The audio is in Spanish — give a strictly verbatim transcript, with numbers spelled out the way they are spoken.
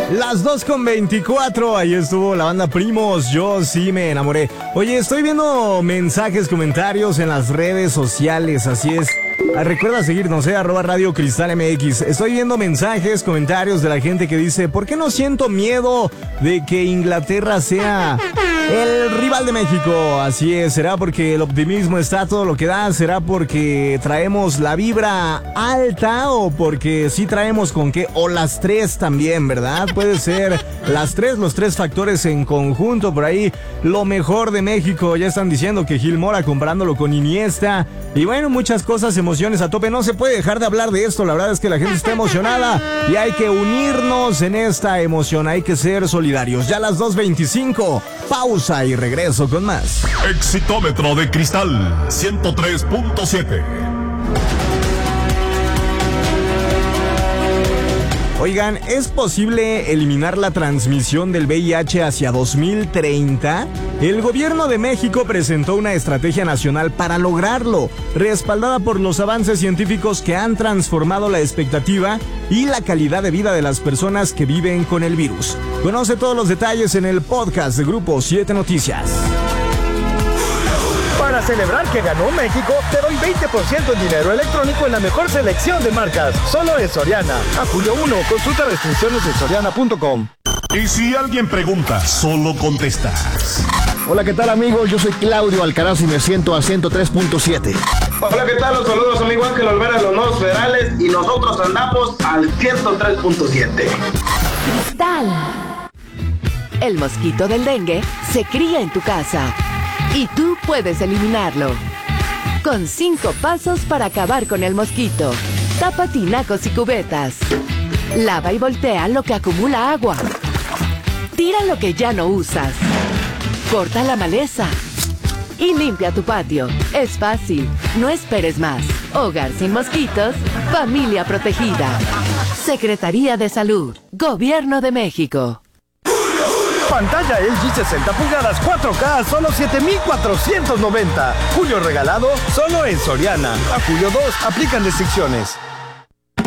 Las dos con veinticuatro, ahí estuvo la banda Primos, Yo Sí Me Enamoré. Oye, estoy viendo mensajes, comentarios en las redes sociales, así es. Ah, recuerda seguirnos, eh, arroba Radio Cristal M X. Estoy viendo mensajes, comentarios de la gente que dice: ¿por qué no siento miedo de que Inglaterra sea el rival de México? Así es, ¿será porque el optimismo está a todo lo que da? ¿Será porque traemos la vibra alta o porque sí traemos con qué? O las tres también, ¿verdad? Puede ser las tres, los tres factores en conjunto. Por ahí, lo mejor de México, ya están diciendo que Gil Mora comparándolo con Iniesta. Y bueno, muchas cosas, emociones a tope. No se puede dejar de hablar de esto. La verdad es que la gente está emocionada y hay que unirnos en esta emoción. Hay que ser solidarios. Ya a las dos veinticinco, pausa y regreso con más. Exitómetro de Cristal ciento tres punto siete. Oigan, ¿es posible eliminar la transmisión del V I H hacia dos mil treinta? El gobierno de México presentó una estrategia nacional para lograrlo, respaldada por los avances científicos que han transformado la expectativa y la calidad de vida de las personas que viven con el virus. Conoce todos los detalles en el podcast de Grupo siete Noticias. Para celebrar que ganó México, te doy veinte por ciento en dinero electrónico en la mejor selección de marcas. Solo en Soriana. A julio uno, consulta restricciones en soriana punto com. Y si alguien pregunta, solo contestas. Hola, ¿qué tal, amigos? Yo soy Claudio Alcaraz y me siento a ciento tres punto siete. Hola, ¿qué tal? Los saludos, amigo Ángel Olvera de los Nuevos Federales y nosotros andamos al ciento tres punto siete. Cristal. El mosquito del dengue se cría en tu casa y tú puedes eliminarlo. Con cinco pasos para acabar con el mosquito. Tapa tinacos y cubetas. Lava y voltea lo que acumula agua. Tira lo que ya no usas. Corta la maleza. Y limpia tu patio. Es fácil. No esperes más. Hogar sin mosquitos. Familia protegida. Secretaría de Salud. Gobierno de México. Pantalla L G sesenta pulgadas cuatro K, solo siete mil cuatrocientos noventa. Julio regalado, solo en Soriana. A julio dos, aplican restricciones.